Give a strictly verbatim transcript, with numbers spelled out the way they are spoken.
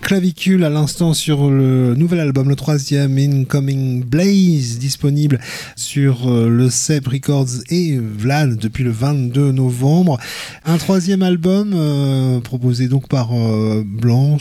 Clavicule à l'instant sur le nouvel album, le troisième Incoming Blaze, disponible sur le Seb Records et Vlad depuis le vingt-deux novembre. Un troisième album euh, proposé donc par euh, Blanche,